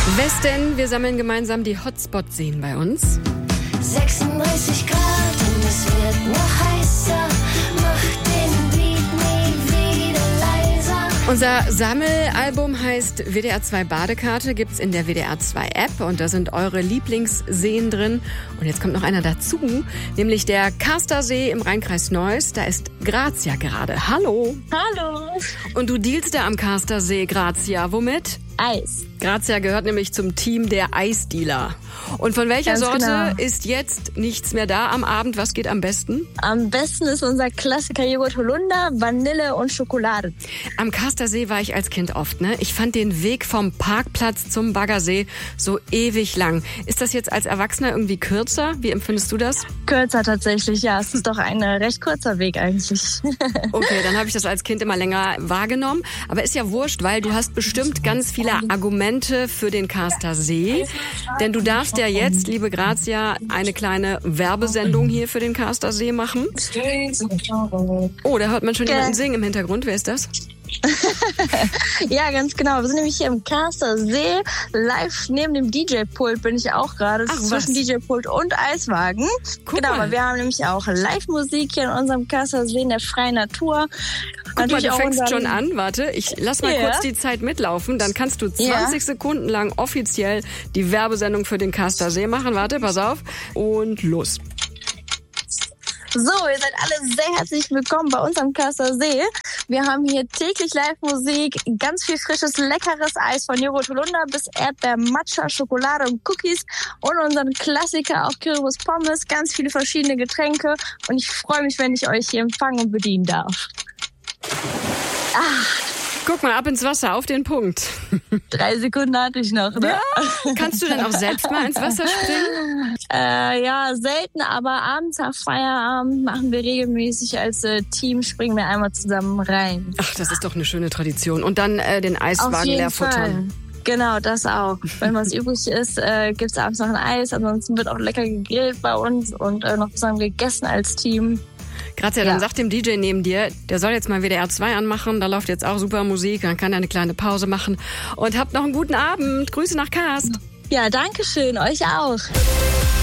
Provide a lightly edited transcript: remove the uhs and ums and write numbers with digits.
Westen, wir sammeln gemeinsam die Hotspot-Seen bei uns. 36 Grad und es wird noch heißer. Mach den Beat nie wieder leiser. Unser Sammelalbum heißt WDR 2 Badekarte, gibt's in der WDR 2 App und da sind eure Lieblingsseen drin. Und jetzt kommt noch einer dazu, nämlich der Karstersee im Rheinkreis Neuss. Da ist Grazia gerade. Hallo. Hallo. Und du dealst da am Karstersee, Grazia. Womit? Eis. Grazia gehört nämlich zum Team der Eisdealer. Und von welcher Ganz Sorte genau. ist jetzt nichts mehr da am Abend? Was geht am besten? Am besten ist unser Klassiker Joghurt Holunder, Vanille und Schokolade. Am Karstersee war ich als Kind oft, ne? Ich fand den Weg vom Parkplatz zum Baggersee so ewig lang. Ist das jetzt als Erwachsener irgendwie kürzer? Wie empfindest du das? Kürzer tatsächlich, ja. Es ist doch ein recht kurzer Weg eigentlich. Okay, dann habe ich das als Kind immer länger wahrgenommen. Aber ist ja wurscht, weil du hast bestimmt ganz viele Argumente für den Karstersee. Denn du darfst ja jetzt, liebe Grazia, eine kleine Werbesendung hier für den Karstersee machen. Oh, da hört man schon jemanden singen im Hintergrund. Wer ist das? Ja, ganz genau. Wir sind nämlich hier im Karstersee. Live neben dem DJ-Pult bin ich auch gerade. Ach, zwischen was? DJ-Pult und Eiswagen. Guck Genau, mal. aber wir haben nämlich auch Live-Musik hier in unserem Karstersee in der freien Natur. Guck mal, du auch fängst unseren- schon an. Warte, ich lass mal Ja. kurz die Zeit mitlaufen. Dann kannst du 20 Ja. Sekunden lang offiziell die Werbesendung für den Karstersee machen. Warte, pass auf. Und los. So, ihr seid alle sehr herzlich willkommen bei uns am Karstersee. Wir haben hier täglich Live-Musik, ganz viel frisches, leckeres Eis von Joghurt Holunder bis Erdbeer, Matcha, Schokolade und Cookies und unseren Klassiker auch Currywurst Pommes, ganz viele verschiedene Getränke und ich freue mich, wenn ich euch hier empfangen und bedienen darf. Guck mal, ab ins Wasser, auf den Punkt. 3 Sekunden hatte ich noch, ne? Kannst du dann auch selbst mal ins Wasser springen? Ja, selten, aber abends nach Feierabend machen wir regelmäßig als Team, springen wir einmal zusammen rein. Ach, das ist doch eine schöne Tradition. Und dann den Auf Eiswagen jeden leer Fall. futtern. Genau, das auch. Wenn was übrig ist, gibt's abends noch ein Eis. Ansonsten wird auch lecker gegrillt bei uns und noch zusammen gegessen als Team. Grazia, dann sag dem DJ neben dir, der soll jetzt mal WDR 2 anmachen. Da läuft jetzt auch super Musik. Dann kann er eine kleine Pause machen. Und habt noch einen guten Abend. Grüße nach Karst. Ja, danke schön. Euch auch.